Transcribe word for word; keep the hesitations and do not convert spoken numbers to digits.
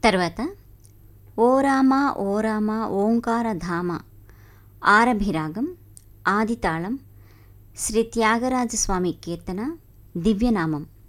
తర్వాత ఓ రామ ఓ రామ ఓంకార ధామ ఆరభిరాగం ఆదితాళం శ్రీ త్యాగరాజస్వామి కీర్తన దివ్యనామం.